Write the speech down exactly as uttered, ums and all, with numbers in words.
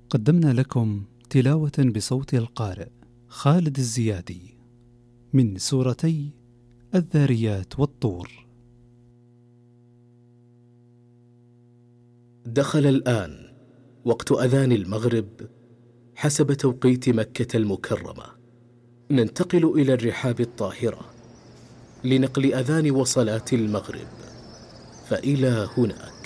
قدمنا لكم تلاوة بصوت القارئ خالد الزيادي من سورتي الذاريات والطور. دخل الآن وقت أذان المغرب حسب توقيت مكة المكرمة. ننتقل إلى الرحاب الطاهرة لنقل أذان وصلاة المغرب، فإلى هناك.